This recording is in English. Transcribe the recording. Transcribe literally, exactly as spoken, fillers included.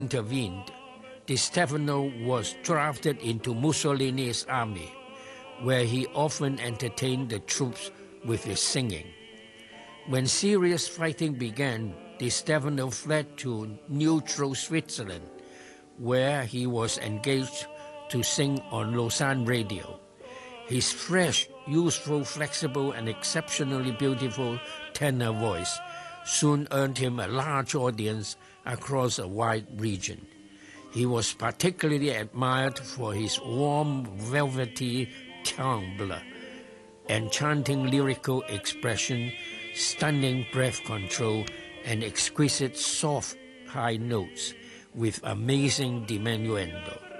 intervened, Di Stefano was drafted into Mussolini's army, where he often entertained the troops with his singing. When serious fighting began, Di Stefano fled to neutral Switzerland, where he was engaged to sing on Lausanne radio. His fresh, youthful, flexible, and exceptionally beautiful tenor voice soon earned him a large audience across a wide region. He was particularly admired for his warm, velvety timbre, enchanting lyrical expression, stunning breath control, and exquisite soft high notes with amazing diminuendo.